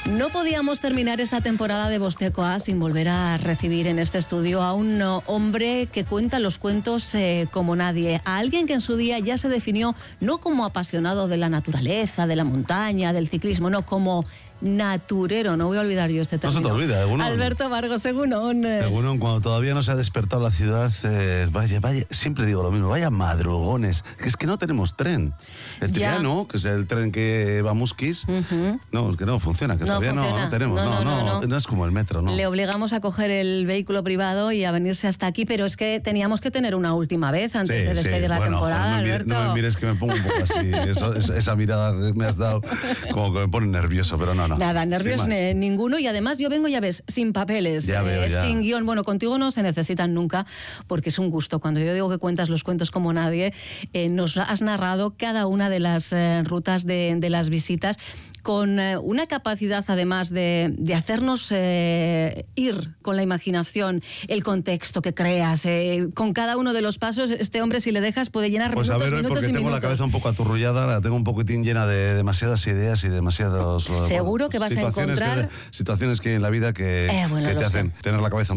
No podíamos terminar esta temporada de Vostecoa sin volver a recibir en este estudio a un hombre que cuenta los cuentos como nadie, a alguien que en su día ya se definió no como apasionado de la naturaleza, de la montaña, del ciclismo, no, como naturero. No voy a olvidar yo este término. No se te olvida, Egunon. Alberto Vargo, Egunon. Egunon, cuando todavía no se ha despertado la ciudad, vaya, siempre digo lo mismo, vaya madrugones, que es que no tenemos tren. El Triano, que es el tren que va a Musquis, no, es que no funciona, que no todavía funciona. no tenemos, no es como el metro, ¿no? Le obligamos a coger el vehículo privado y a venirse hasta aquí, pero es que teníamos que tener una última vez antes de despedir la temporada, Alberto. No me mires que me pongo un poco así, esa mirada que me has dado como que me pone nervioso, pero no. Nada, nervios ninguno, y además yo vengo, ya ves, sin papeles, sin guión. Bueno, contigo no se necesitan nunca, porque es un gusto. Cuando yo digo que cuentas los cuentos como nadie, nos has narrado cada una de las rutas de las visitas, con una capacidad además de hacernos ir con la imaginación, el contexto que creas, con cada uno de los pasos. Este hombre, si le dejas, puede llenar pues minutos, a ver, minutos porque y tengo minutos. la cabeza un poco aturrullada, la tengo un poquitín llena de demasiadas ideas y demasiados... Seguro que vas a encontrar... Situaciones que hay en la vida que te hacen tener la cabeza